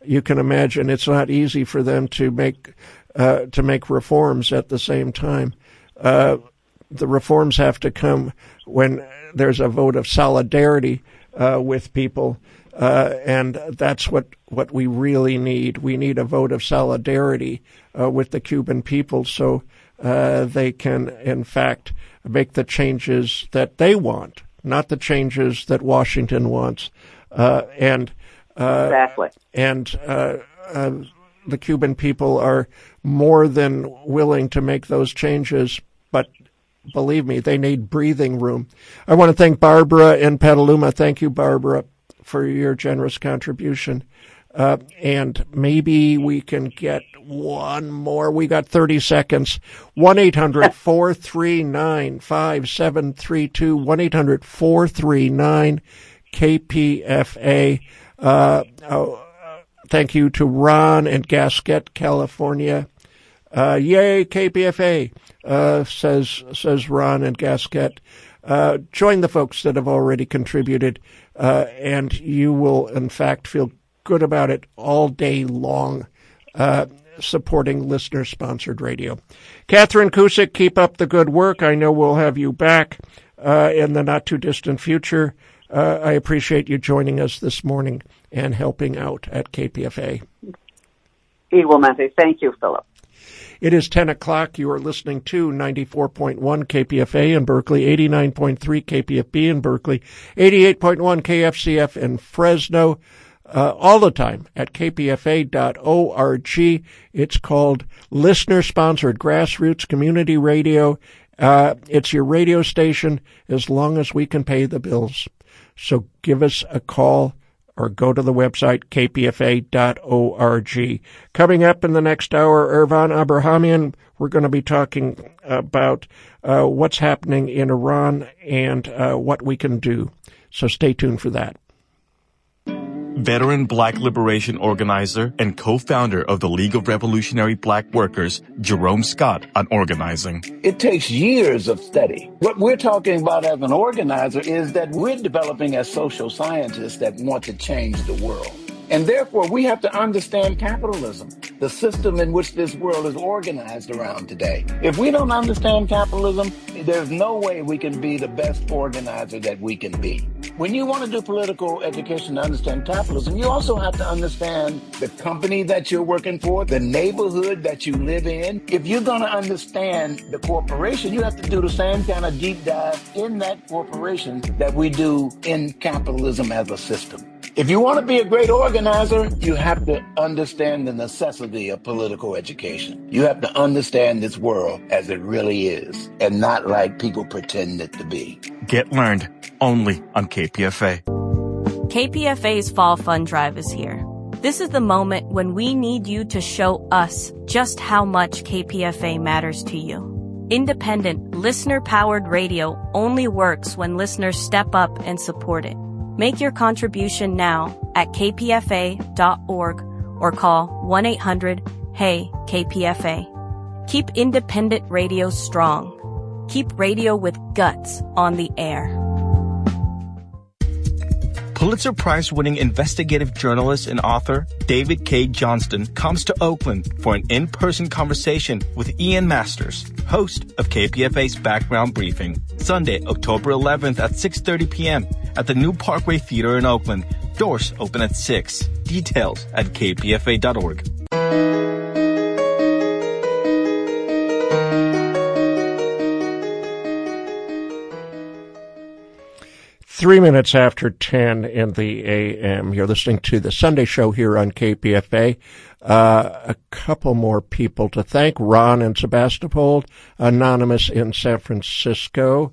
you can imagine it's not easy for them to make reforms at the same time. The reforms have to come when there's a vote of solidarity with people, and that's what we really need. We need a vote of solidarity with the Cuban people so they can, in fact, make the changes that they want, not the changes that Washington wants. Exactly. And the Cuban people are more than willing to make those changes, but believe me, they need breathing room. I want to thank Barbara in Petaluma. Thank you, Barbara, for your generous contribution. And maybe we can get one more. We got 30 seconds. 1-800-439-5732. 1-800-439-KPFA. Thank you to Ron in Gasquet, California. Yay, KPFA, says Ron in Gasquet. Join the folks that have already contributed, and you will, in fact, feel good about it all day long, supporting listener-sponsored radio. Catherine Cusick, keep up the good work. I know we'll have you back in the not-too-distant future. I appreciate you joining us this morning and helping out at KPFA. Igualmente. Thank you, Philip. It is 10 o'clock. You are listening to 94.1 KPFA in Berkeley, 89.3 KPFB in Berkeley, 88.1 KFCF in Fresno, all the time at kpfa.org. It's called listener-sponsored grassroots community radio. It's your radio station as long as we can pay the bills. So give us a call or go to the website, kpfa.org. Coming up in the next hour, Ervan Abrahamian, we're going to be talking about what's happening in Iran and what we can do. So stay tuned for that. Veteran Black liberation organizer and co-founder of the League of Revolutionary Black Workers, Jerome Scott, on organizing. It takes years of study. What we're talking about as an organizer is that we're developing as social scientists that want to change the world. And therefore, we have to understand capitalism, the system in which this world is organized around today. If we don't understand capitalism, there's no way we can be the best organizer that we can be. When you want to do political education to understand capitalism, you also have to understand the company that you're working for, the neighborhood that you live in. If you're going to understand the corporation, you have to do the same kind of deep dive in that corporation that we do in capitalism as a system. If you want to be a great organizer, you have to understand the necessity of political education. You have to understand this world as it really is, and not like people pretend it to be. Get learned only on KPFA. KPFA's Fall Fund Drive is here. This is the moment when we need you to show us just how much KPFA matters to you. Independent, listener-powered radio only works when listeners step up and support it. Make your contribution now at kpfa.org or call 1-800-HEY-KPFA. Keep independent radio strong. Keep radio with guts on the air. Pulitzer Prize-winning investigative journalist and author David K. Johnston comes to Oakland for an in-person conversation with Ian Masters, host of KPFA's Background Briefing, Sunday, October 11th at 6:30 p.m. at the New Parkway Theater in Oakland. Doors open at 6. Details at kpfa.org. Three minutes after 10 in the a.m. You're listening to the Sunday Show here on KPFA. A couple more people to thank. Ron in Sebastopol, Anonymous in San Francisco.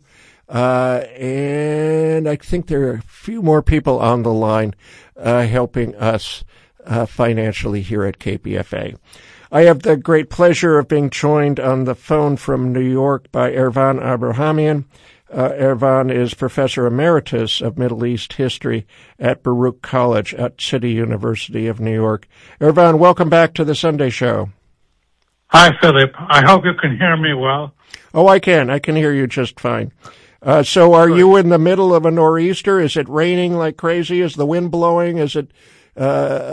And I think there are a few more people on the line helping us financially here at KPFA. I have the great pleasure of being joined on the phone from New York by Ervan Abrahamian. Ervan is Professor Emeritus of Middle East History at Baruch College at City University of New York. Ervan, welcome back to the Sunday Show. Hi, Philip. I hope you can hear me well. Oh, I can. I can hear you just fine. So are you in the middle of a nor'easter? Is it raining like crazy? Is the wind blowing? Is it